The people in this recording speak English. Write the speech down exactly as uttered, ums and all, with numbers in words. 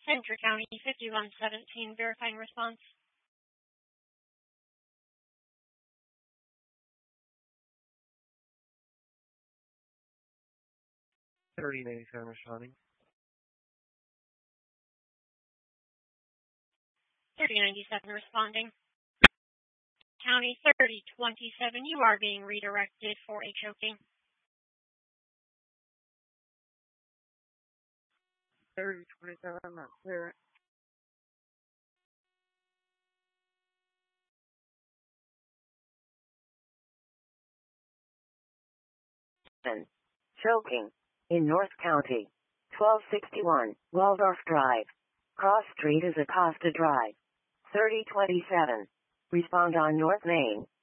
Enter County fifty-one seventeen, verifying response. thirty ninety-seven responding. thirty ninety-seven responding. County thirty twenty-seven, you are being redirected for a choking. thirty twenty-seven, I'm not clear. Choking in North County. twelve sixty-one, Waldorf Drive. Cross Street is Acosta Drive. thirty twenty-seven. Respond on North Main.